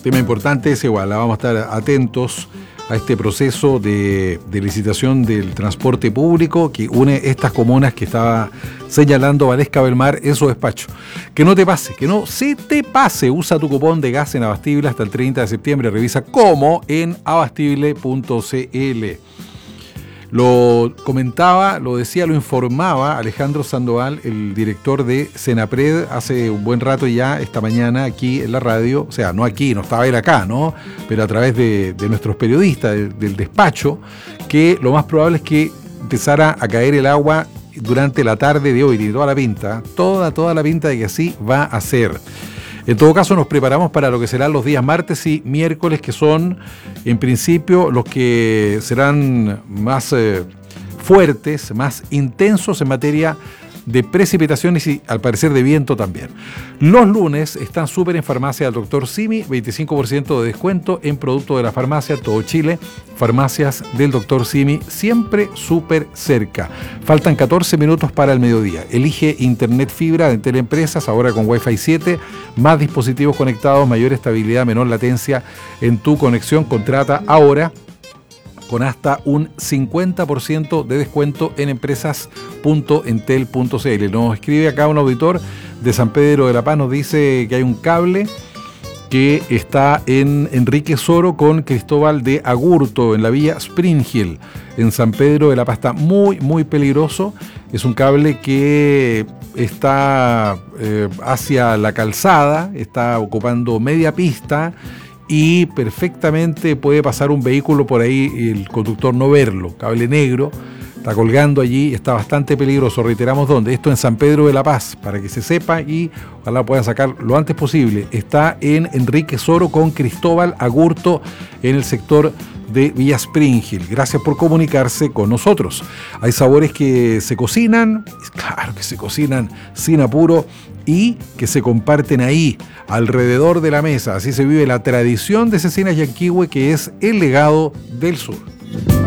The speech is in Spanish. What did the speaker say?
Tema importante ese, igual, vamos a estar atentos a este proceso de licitación del transporte público que une estas comunas que estaba señalando Valesca Belmar en su despacho. Que no te pase, que no se te pase. Usa tu cupón de gas en Abastible hasta el 30 de septiembre. Revisa cómo en abastible.cl. Lo comentaba, lo decía, lo informaba Alejandro Sandoval, el director de Senapred, hace un buen rato ya, esta mañana, aquí en la radio. O sea, no aquí, no estaba él acá, ¿no? Pero a través de nuestros periodistas, del despacho, que lo más probable es que empezara a caer el agua durante la tarde de hoy. Tiene toda la pinta, toda la pinta de que así va a ser. En todo caso, nos preparamos para lo que serán los días martes y miércoles, que son, en principio, los que serán más fuertes, más intensos en materia de precipitaciones y, al parecer, de viento también. Los lunes están súper en farmacia del Dr. Simi, 25% de descuento en productos de la farmacia, todo Chile. Farmacias del Dr. Simi, siempre súper cerca. Faltan 14 minutos para el mediodía. Elige Internet Fibra de Teleempresas, ahora con Wi-Fi 7, más dispositivos conectados, mayor estabilidad, menor latencia en tu conexión. Contrata ahora con hasta un 50% de descuento en empresas.entel.cl. Nos escribe acá un auditor de San Pedro de la Paz, nos dice que hay un cable que está en Enrique Soro con Cristóbal de Agurto, en la vía Spring Hill, en San Pedro de la Paz. Está muy, muy peligroso. Es un cable que está hacia la calzada, está ocupando media pista, y perfectamente puede pasar un vehículo por ahí y el conductor no verlo. Cable negro, está colgando allí, está bastante peligroso. Reiteramos dónde. Esto en San Pedro de la Paz, para que se sepa y ojalá puedan sacar lo antes posible. Está en Enrique Soro con Cristóbal Agurto, en el sector de Villa Spring Hill. Gracias por comunicarse con nosotros. Hay sabores que se cocinan, claro que se cocinan sin apuro, y que se comparten ahí, alrededor de la mesa. Así se vive la tradición de Cecinas Yanquihue, que es el legado del sur.